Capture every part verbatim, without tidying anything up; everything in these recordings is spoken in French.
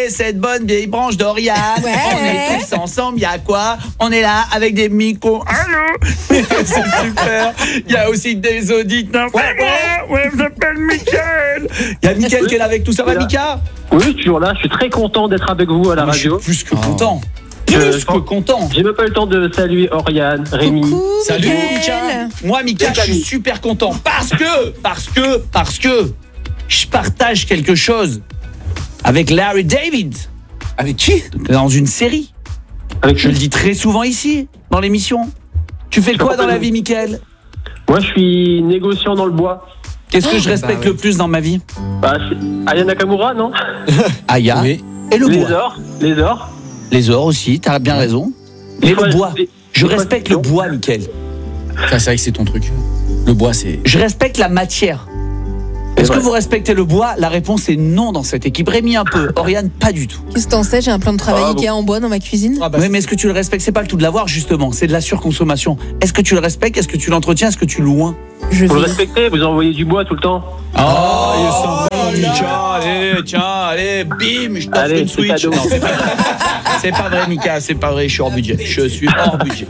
cette bonne vieille branche d'Oriane. Ouais. On est tous ensemble, il y a quoi? On est là avec des micros. Allô? C'est super. Il y a aussi des auditeurs. Ouais, ouais, ouais, je m'appelle Mickaël. Il y a Mickaël qui est là avec tout ça, va Mika? Oui, toujours là, je suis très content d'être avec vous à la Moi, radio. Je suis plus que Oh. content. Plus Je- que content. J'ai même pas eu le temps de saluer Oriane, Rémi. Coucou, Salut Mickaël. Mika. Moi Mika, je suis super content parce que parce que parce que je partage quelque chose avec Larry David. Avec qui? Dans une série. Avec Je le dis très souvent ici dans l'émission. Tu fais quoi dans la vie, Mickaël? Moi, je suis négociant dans le bois. Qu'est-ce que je respecte bah ouais. le plus dans ma vie? Bah, c'est Aya Nakamura, non? Aya Oui. et le Les bois. ors, les ors. Les ors aussi, t'as bien raison. Des Mais fois, le bois. des- Je des fois, respecte c'est le long. bois, Mickaël. Ça, c'est vrai que c'est ton truc. Le bois, c'est. Je respecte la matière. Est-ce C'est que vrai. vous respectez le bois? La réponse est non dans cette équipe. Rémi un peu, Oriane pas du tout. Qu'est-ce que t'en sais? J'ai un plan de travail Ah, bon. Ikea en bois dans ma cuisine. Ah, bah, Oui, mais est-ce que tu le respectes? C'est pas le tout de l'avoir justement, c'est de la surconsommation. Est-ce que tu le respectes? Est-ce que tu l'entretiens? Est-ce que tu le loins? Je Vous le vais. respectez, vous envoyez du bois tout le temps. Oh, il est sympa, Mika, allez, tiens, allez, bim, je t'offre Allez, une c'est Switch. cadeau. Non, c'est pas vrai. C'est pas vrai, Mika, c'est pas vrai, je suis hors budget. Je suis hors budget.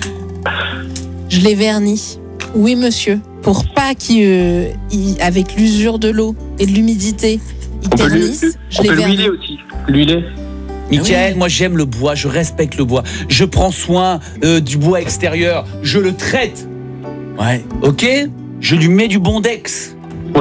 Je l'ai verni. Oui, monsieur. Pour pas qu'il, euh, il- avec l'usure de l'eau et de l'humidité, il On peut l'hu- ternisse. Je on l'ai peut verni. l'huiler aussi. L'huiler. Mickaël, moi j'aime le bois, je respecte le bois. Je prends soin euh, du bois extérieur, je le traite. Ouais. Ok? Je lui mets du bondex.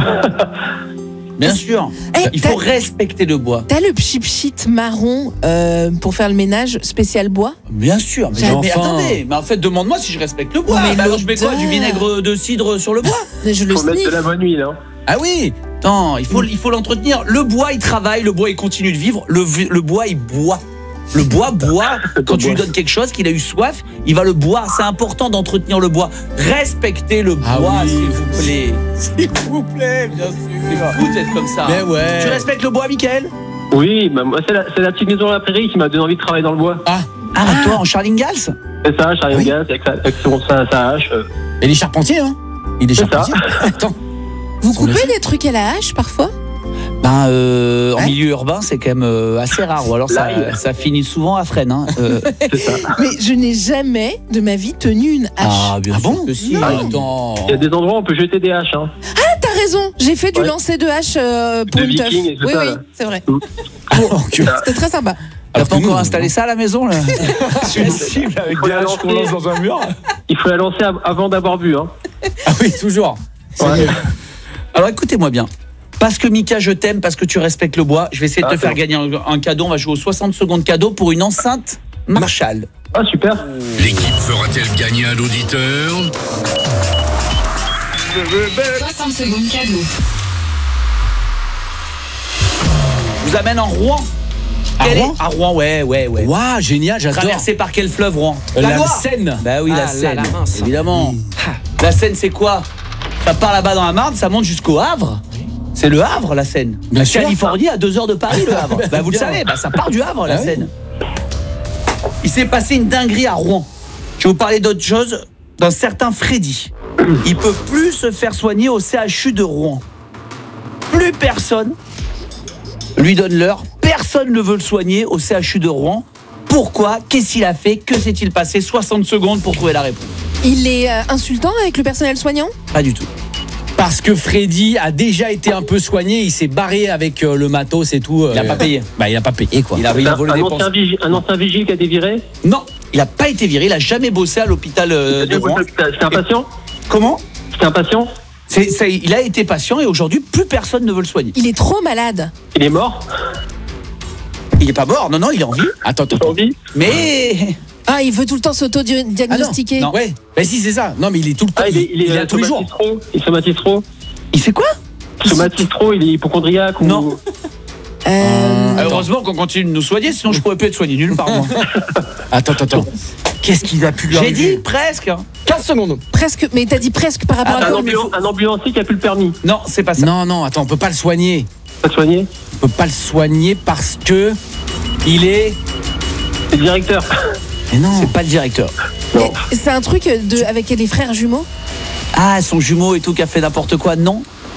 Bien sûr. Eh, Il t'as- faut respecter le bois. T'as le pchit-pchit marron euh, pour faire le ménage spécial bois? Bien sûr, mais, J'ai- mais enfin. attendez, mais en fait demande-moi si je respecte le bois. Mais Bah alors je mets quoi? l'odeur. Du vinaigre de cidre sur le bois? Je le Faut mettre de la sniffe. bonne huile, hein. Ah oui. Non, il faut il faut l'entretenir. Le bois il travaille, le bois il continue de vivre, le, vi- le bois il boit. Le bois boit, quand tu lui donnes quelque chose, qu'il a eu soif, il va le boire. C'est important d'entretenir le bois. Respectez le Ah bois, oui. s'il vous plaît. S'il vous plaît, bien C'est sûr. fou d'être comme ça. Mais ouais. Tu respectes le bois, Mickaël? Oui, bah, moi, c'est la, c'est la petite maison à la prairie qui m'a donné envie de travailler dans le bois. Ah. Ah, toi, en Charlingals? C'est ça, j'arrive Oui. au gaz avec, sa, avec son, sa, sa hache. euh. Et les charpentiers, hein. Il est C'est ça. charpentier. Attends. Vous Son coupez métier. des trucs à la hache parfois? Ben, euh, en Ouais. milieu urbain, c'est quand même euh, assez rare. Ou alors ça, L'ail. ça finit souvent à Fresnes. Hein. Euh, C'est ça. Mais je n'ai jamais de ma vie tenu une hache. ah, bien Ah sûr bon? que si. Non. Attends. Il y a des endroits où on peut jeter des haches, hein. T'as raison, j'ai fait du Ouais. lancer de hache euh, pour De une teuf. viking et tout Oui, ça, oui, là. c'est vrai. Ah, ok. C'était très sympa. T'as Alors pas que nous, encore on- installé ça à la maison là? C'est une cible avec Faut des la haches qu'on lancer. lance dans un mur. Il faut la lancer av- avant d'avoir bu, hein. Ah oui, toujours. C'est Ouais. mieux. Alors écoutez-moi bien. Parce que Mika, je t'aime, parce que tu respectes le bois, je vais essayer de Ah, te faire c'est gagner un, un cadeau. On va jouer aux soixante secondes cadeau pour une enceinte Marshall. Ah, super. L'équipe fera-t-elle gagner un auditeur? soixante secondes cadeau. Je vous amène en Rouen. À Quel est- Rouen À Rouen, ouais, ouais, ouais. Waouh, génial, j'adore. Traversé par quel fleuve, Rouen? Euh, La Loire. Seine. Bah oui, la Ah, Seine, là, la mince. évidemment. La Seine, c'est quoi? Ça part là-bas dans la Marne, ça monte jusqu'au Havre. C'est le Havre, la Seine. Bien La sûr. Californie, à deux heures de Paris, le Havre. Bah vous le Bien. savez, bah, ça part du Havre, la Ah oui. Seine. Il s'est passé une dinguerie à Rouen. Je vais vous parler d'autre chose, d'un certain Freddy. Il peut plus se faire soigner au C H U de Rouen. Plus personne lui donne l'heure. Personne ne veut le soigner au C H U de Rouen. Pourquoi? Qu'est-ce qu'il a fait? Que s'est-il passé? soixante secondes pour trouver la réponse. Il est euh, insultant avec le personnel soignant? Pas du tout. Parce que Freddy a déjà été un peu soigné, il s'est barré avec euh, le matos et tout. Il a pas payé. Bah, il a pas payé, quoi. Il a, il a Un, volé un des ancien pensions. vigile, un ancien vigile qui a été viré. Non, il n'a pas été viré. Il a jamais bossé à l'hôpital euh, de Rouen. C'était un patient. Comment? C'était un patient. C'est, c'est- il a été patient et aujourd'hui, plus personne ne veut le soigner. Il est trop malade. Il est mort. Il n'est pas mort. Non, non, il est en vie. Attends, attends. Il est en vie. Mais Ah, il veut tout le temps Ah s'auto-diagnostiquer. non, ouais. Bah si, c'est ça. Non, mais il est tout le temps. Ah, il est, il est, il est là tous les jours. somatistro. Il somatise trop. il fait quoi? Somatistro, il est hypochondriaque ou... Non. Euh, Ah, heureusement qu'on continue de nous soigner, sinon je pourrais plus être soigné nulle part. Moi. Attends, attends, attends. Qu'est-ce qu'il a pu lui J'ai arriver dit presque. hein. quinze secondes. presque, mais t'as dit presque par rapport Ah, à Un, non, quoi? mais ambulan- faut- un ambulancier qui a plus le permis. Non, c'est pas ça. Non, non, attends, on peut pas le soigner. Pas soigné. On peut pas le soigner parce que il est. C'est le directeur. Mais non. C'est pas le directeur. Non. Et C'est un truc de, avec les frères jumeaux? Ah, son jumeau et tout qui a fait n'importe quoi. Non.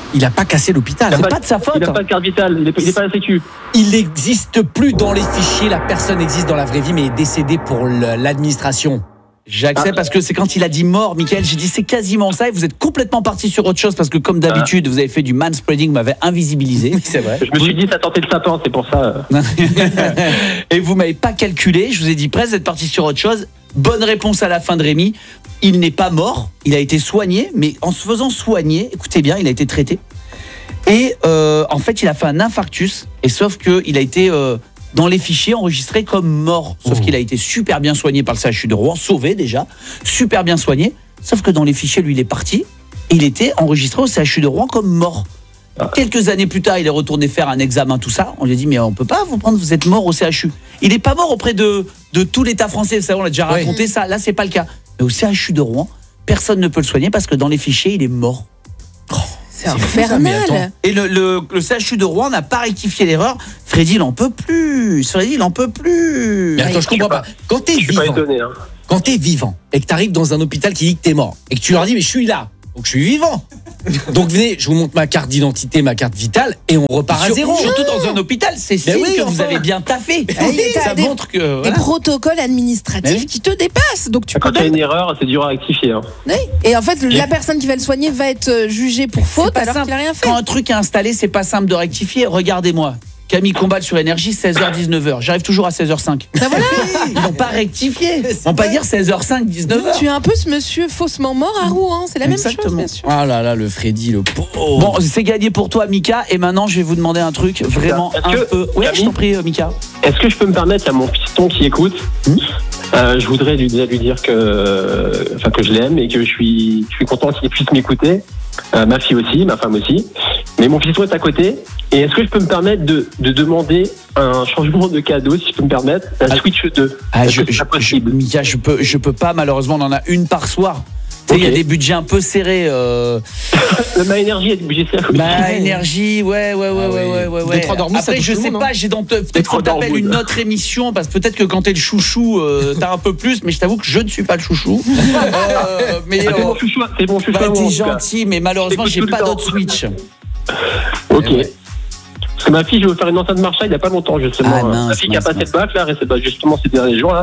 Il a pas cassé l'hôpital. Il a C'est pas de sa faute. Il n'a pas de carte vitale, il est, il est pas à la sécu. Il n'existe plus dans les fichiers. La personne existe dans la vraie vie, mais est décédée pour le- l'administration. J'accepte parce que c'est quand il a dit mort, Mickaël, j'ai dit c'est quasiment ça et vous êtes complètement parti sur autre chose parce que comme d'habitude, vous avez fait du manspreading, vous m'avez invisibilisé. Oui, c'est vrai. Je me suis dit, ça tentait le sapin, c'est pour ça. euh. Et vous m'avez pas calculé, je vous ai dit presque, vous êtes parti sur autre chose. Bonne réponse à la fin de Rémi. Il n'est pas mort, il a été soigné, mais en se faisant soigner, écoutez bien, il a été traité. Et euh, en fait, il a fait un infarctus, et sauf qu'il a été euh, dans les fichiers enregistré comme mort. Sauf Oh. qu'il a été super bien soigné par le C H U de Rouen, sauvé déjà, super bien soigné. Sauf que dans les fichiers, lui, il est parti, et il était enregistré au C H U de Rouen comme mort. Quelques années plus tard, il est retourné faire un examen, tout ça. On lui a dit, mais on peut pas vous prendre, vous êtes mort au C H U. Il n'est pas mort auprès de, de tout l'État français, vous savez, on l'a déjà Oui. raconté ça. Là, c'est pas le cas. Mais au C H U de Rouen, personne ne peut le soigner parce que dans les fichiers, il est mort. C'est C'est fou, ça, mais infernal. attends. Et le, le, le C H U de Rouen n'a pas rectifié l'erreur. Freddy, il en peut plus. Freddy, il en peut plus. Mais attends, je comprends pas. Quand t'es Je suis pas vivant, étonné. Hein. quand t'es vivant et que t'arrives dans un hôpital qui dit que t'es mort et que tu leur dis mais je suis là, donc je suis vivant. Donc venez, je vous montre ma carte d'identité, ma carte vitale et on repart à Sur- zéro. Surtout dans un hôpital, c'est signe oui, que vous enfin. avez bien taffé. oui, t'as Ça des- montre que. Des voilà. protocoles administratifs Mais oui. qui te dépassent. Donc tu Quand peux il y a même- une erreur, c'est dur à rectifier. Hein. Oui. Et en fait, la personne qui va le soigner va être euh, jugée pour faute pas alors simple. qu'il a rien fait. Quand un truc est installé, c'est pas simple de rectifier. Regardez-moi. Camille Combal sur Énergie, seize heures dix-neuf heures. J'arrive toujours à seize heures cinq. Ben voilà. Ils n'ont pas rectifié. On va pas dire seize heures cinq, dix-neuf heures. Tu es un peu ce monsieur faussement mort à Rouen. C'est la même chose, Exactement. bien sûr. Ah là là, le Freddy, le pauvre. Bon, c'est gagné pour toi, Mika. Et maintenant, je vais vous demander un truc vraiment Est-ce un que- peu. Ouais, je Camille t'en prie, euh, Mika. Est-ce que je peux me permettre, il y a mon piston qui écoute. Euh, je voudrais lui, lui dire que, enfin, que je l'aime et que je suis, je suis content qu'il puisse m'écouter. Euh, ma fille aussi, ma femme aussi. Mais mon piston est à côté. Et est-ce que je peux me permettre de, de demander un changement de cadeau, si je peux me permettre, la Ah. Switch deux? Ah, Est-ce je, que c'est je, pas possible? je- Mika, je peux, je peux pas. Malheureusement, on en a une par soir. Tu sais, il y a Ok. des budgets un peu serrés. Euh, Euh, Ma énergie est budgétaire. aussi. bah, énergie, ouais, ouais, ouais, Ah ouais, oui. ouais, ouais, ouais. Des trois Dortmund, ça Après, touche je tout le sais monde, pas, j'ai dans te- peut-être trois qu'on t'appelle Dortmund. une autre émission parce que peut-être que quand t'es le chouchou, euh, t'as un peu plus. Mais je t'avoue que je ne suis pas le chouchou. Euh, mais Ah, c'est euh, mon chouchou, c'est mon chouchou. bah, à moi, en t'es tout cas. gentil, mais malheureusement, J'écoute j'ai tout le pas temps. d'autre Switch. Ok. Eh ouais. Parce que ma fille, je veux faire une enceinte Marshall il n'y a pas longtemps, justement. Ah, mince, ma fille qui a mince, passé mince. le bac, là, et c'est pas justement ces derniers jours, là.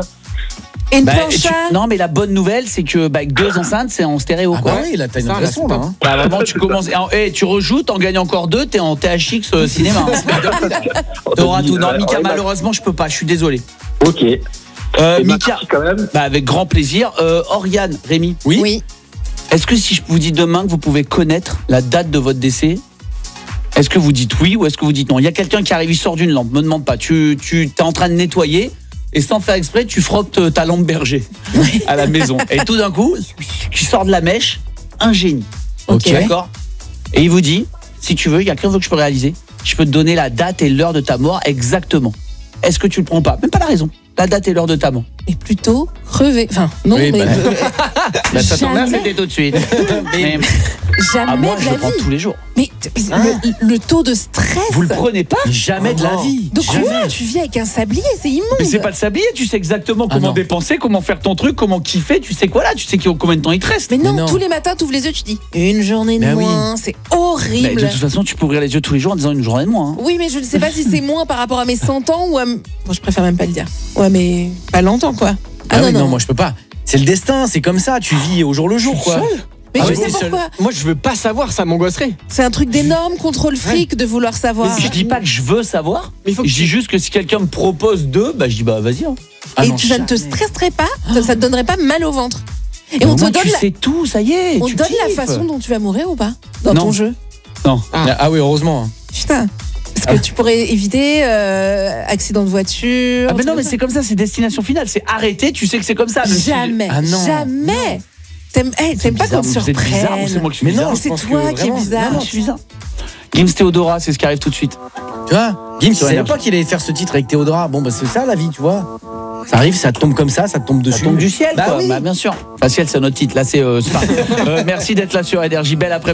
Et une Bah, plancha. tu- non, mais la bonne nouvelle, c'est que bah, avec deux enceintes, c'est en stéréo, Ah quoi. bah oui, là t'as une Ça, vraie là, son c'est là. pas- hein. Bah, vraiment, tu commences. Et tu rejoues, t'en gagnes encore deux, t'es en T H X euh, cinéma. Hein. T'auras tout. Non, Ouais, Mika, ouais, bah, malheureusement, je peux pas, je suis désolé. Ok. Et Euh, ma Mika, fille, quand même. bah, avec grand plaisir. Euh, Oriane, Rémi, Oui. Oui. est-ce que si je vous dis demain que vous pouvez connaître la date de votre décès, est-ce que vous dites oui ou est-ce que vous dites non? Il y a quelqu'un qui arrive, il sort d'une lampe, me demande pas. Tu, tu es en train de nettoyer et sans faire exprès, tu frottes euh, ta lampe berger à la maison. Et tout d'un coup, tu sors de la mèche, un génie. Ok. D'accord. Et il vous dit, si tu veux, il y a qu'un truc que je peux réaliser. Je peux te donner la date et l'heure de ta mort exactement. Est-ce que tu le prends pas? Même pas la raison. La date et l'heure de ta mort. Et plutôt crever. Enfin, non, Oui, mais bah, Bah, ça tombe bien, Jamais. c'était tout de suite. Mais, jamais ah, moi, de je la le prends vie. tous les jours. Mais t- le, le taux de stress. Vous le prenez pas? Jamais de la vie. Donc Jamais. quoi? Tu vis avec un sablier, c'est immonde. Mais c'est pas le sablier, tu sais exactement Ah comment non. dépenser, comment faire ton truc, comment kiffer, tu sais quoi là, tu sais combien de temps il te reste. Mais non, Mais non. tous les matins, tu ouvres les yeux, tu dis une journée de Ben oui. moins, c'est Mais horrible. de toute façon, tu peux ouvrir les yeux tous les jours en disant une journée de moins. hein. Oui, mais je ne sais pas si c'est moins par rapport à mes cent ans ou à. m- Bon, je préfère même pas le dire. Ouais, mais pas longtemps, quoi. Ah, oui, non, moi je peux pas. C'est le destin, c'est comme ça, tu vis au jour le jour quoi. Mais Ah je oui, sais c'est seul. pourquoi. Moi, je veux pas savoir, ça m'angoisserait. C'est un truc d'énorme contrôle fric de vouloir savoir. Je dis pas que je veux savoir, Mais il faut que je dis juste que si quelqu'un me propose deux, bah je dis bah vas-y. Hein. Ah Et non, tu, ça ne te jamais. stresserait pas, ça, ça te donnerait pas mal au ventre. Et Mais on au te moins, donne, tu la, sais tout, ça y est. on tu te donne la kiffes. façon dont tu vas mourir ou pas dans Non. ton jeu. Non. Ah. Ah oui, heureusement. Putain. Parce que tu pourrais éviter euh, accident de voiture. Ah mais non, trucs mais comme c'est comme ça, c'est destination finale, c'est arrêter, tu sais que c'est comme ça. ça. même si- Jamais. Ah non. Jamais. T'aimes hey, t'aimes pas Bizarre, qu'on te vous êtes bizarre ou c'est moi surprenne. qui suis Mais bizarre non, Mais c'est je pense toi que qui es vraiment- bizarre. Non, je suis bizarre. Gims Théodora, c'est ce qui arrive tout de suite. Tu vois, Gims, il Sur savait Énergie. pas qu'il allait faire ce titre avec Théodora. Bon, bah c'est ça la vie, tu vois. Ça arrive, ça tombe comme ça, ça te tombe dessus. Ça tombe du ciel, Bah quoi. oui. Bah, bien sûr. Enfin, ciel, c'est notre titre. Là, c'est euh, Spark. Euh, merci d'être là sur Énergie. Belle après